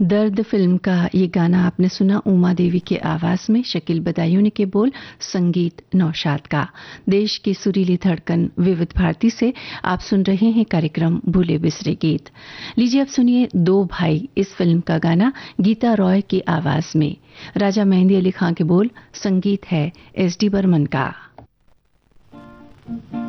दर्द फिल्म का ये गाना आपने सुना उमा देवी की आवाज में, शकील बदायूं के बोल, संगीत नौशाद का। देश की सुरीली धड़कन विविध भारती से आप सुन रहे हैं कार्यक्रम भूले बिसरे गीत। लीजिए अब सुनिए दो भाई इस फिल्म का गाना गीता रॉय की आवाज में। राजा मेहंदी अली खां के बोल, संगीत है एस डी बर्मन का।